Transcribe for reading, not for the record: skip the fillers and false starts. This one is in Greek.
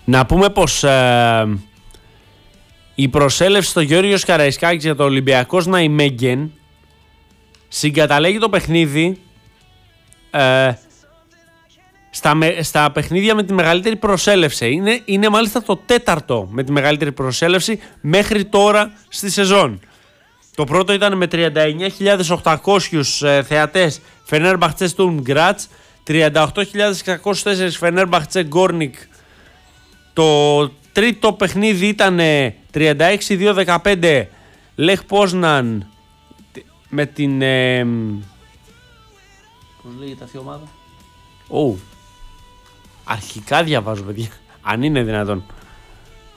Να πούμε πως η προσέλευση στο Γιώργος Καραϊσκάκης για το Ολυμπιακός Ναϊμέγγεν συγκαταλέγει το παιχνίδι στα παιχνίδια με τη μεγαλύτερη προσέλευση. Είναι μάλιστα το τέταρτο με τη μεγαλύτερη προσέλευση μέχρι τώρα στη σεζόν. Το πρώτο ήταν με 39.800 θεατές Φενέρμπαχτσε Στουρμ Γκράτς, 38.604 Φενέρμπαχτσε Γκόρνικ. Το τρίτο παιχνίδι ήταν 36-2-15 Λεχ Πόσναν με την... πώς λέγεται αυτή η ομάδα? Αρχικά διαβάζω, παιδιά, αν είναι δυνατόν.